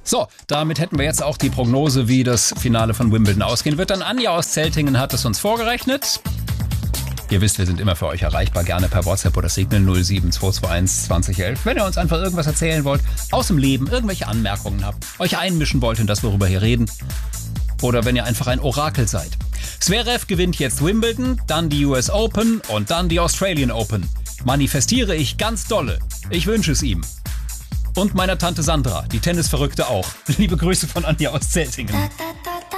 So, damit hätten wir jetzt auch die Prognose, wie das Finale von Wimbledon ausgehen wird. Dann Anja aus Zeltingen hat es uns vorgerechnet. Ihr wisst, wir sind immer für euch erreichbar, gerne per WhatsApp oder Signal 07221 2011. Wenn ihr uns einfach irgendwas erzählen wollt, aus dem Leben, irgendwelche Anmerkungen habt, euch einmischen wollt in das, worüber wir hier reden. Oder wenn ihr einfach ein Orakel seid. Zverev gewinnt jetzt Wimbledon, dann die US Open und dann die Australian Open. Manifestiere ich ganz dolle. Ich wünsche es ihm. Und meiner Tante Sandra, die Tennisverrückte auch. Liebe Grüße von Anja aus Zeltingen.